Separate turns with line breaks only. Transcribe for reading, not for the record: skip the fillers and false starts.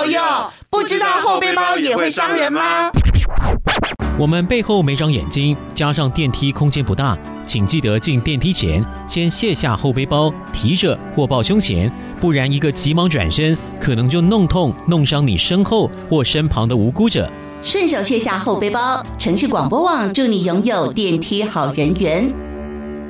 哟，不知道后背包也会伤人吗？
我们背后没长眼睛，加上电梯空间不大，请记得进电梯前先卸下后背包，提着或抱胸前，不然一个急忙转身，可能就弄痛弄伤你身后或身旁的无辜者。
顺手卸下后背包，城市广播网祝你拥有电梯好人缘。